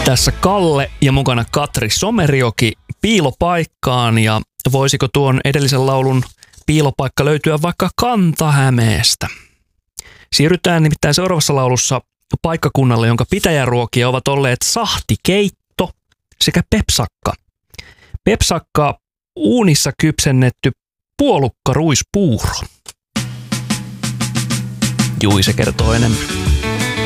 Tässä Kalle ja mukana Katri Somerjoki piilopaikkaan, ja voisiko tuon edellisen laulun piilopaikka löytyä vaikka Kanta-Hämeestä? Siirrytään nimittäin seuraavassa laulussa paikkakunnalle, jonka pitäjäruokia ovat olleet sahtikeitto sekä pepsakka. Pepsakka uunissa kypsennetty puolukkaruispuuro. Juise kertoo enemmän.